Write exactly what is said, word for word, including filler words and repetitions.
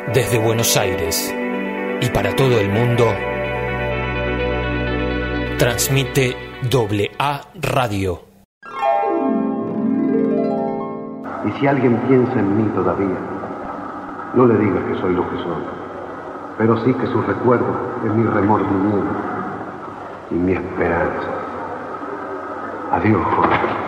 Desde Buenos Aires y para todo el mundo, transmite Doble A Radio. Y si alguien piensa en mí todavía, no le diga que soy lo que soy, pero sí que su recuerdo es mi remordimiento y mi esperanza. Adiós, Jorge.